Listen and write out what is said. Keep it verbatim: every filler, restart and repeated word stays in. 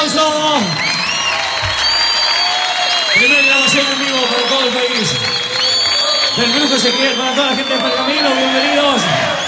aplauso. Primera grabación en vivo para todo el país. Del grupo Ezequiel, para toda la gente de Pergamino, bienvenidos.